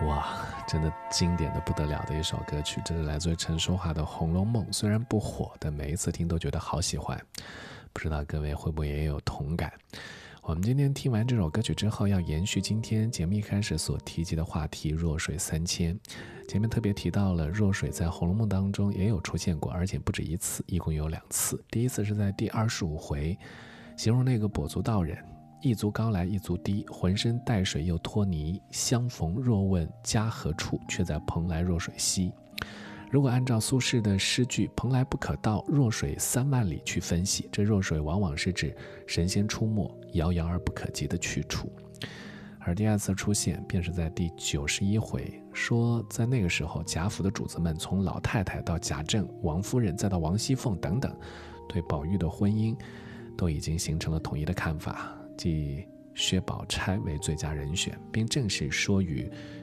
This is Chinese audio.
哇，真的经典的不得了的一首歌曲，这是来自于陈淑桦的《红楼梦》，虽然不火，但每一次听都觉得好喜欢，不知道各位会不会也有同感。我们今天听完这首歌曲之后，要延续今天节目一开始所提及的话题弱水三千。前面特别提到了弱水在《红楼梦》当中也有出现过，而且不止一次，一共有2次。第一次是在第25回，形容那个跛足道人，一足高来一足低，浑身带水又脱泥，相逢若问家何处，却在蓬莱弱水西。如果按照苏轼的诗句蓬莱不可到，弱水3万里去分析，这弱水往往是指神仙出没，遥遥而不可及的去处。而第2次出现便是在第91回，说在那个时候贾府的主子们从老太太到贾政、王夫人再到王熙凤等等，对宝玉的婚姻都已经形成了统一的看法，即薛宝钗为最佳人选，并正式说与